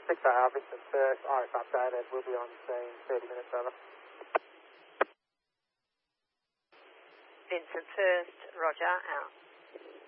6 hour, Vincent First, Iris updated, we'll be on scene 30 minutes over. Vincent First, roger, out.